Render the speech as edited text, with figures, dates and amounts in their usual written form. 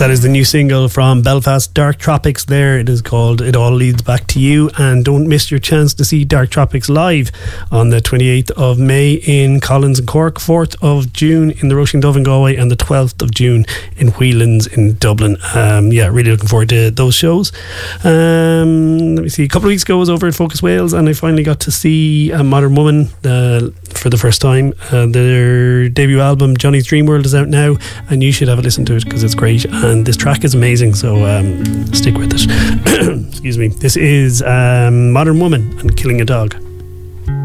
That is the new single from Belfast, Dark Tropics there. It is called It All Leads Back to You. And don't miss your chance to see Dark Tropics live on the 28th of May in Collins and Cork, 4th of June in the Roisin Dove in Galway, and the 12th of June in Whelan's in Dublin. Really looking forward to those shows. Let me see, a couple of weeks ago I was over at Focus Wales and I finally got to see Modern Woman for the first time. Their debut album Johnny's Dream World is out now, and you should have a listen to it because it's great, and this track is amazing, so stick with it. Excuse me. This is Modern Woman and Killing a Dog.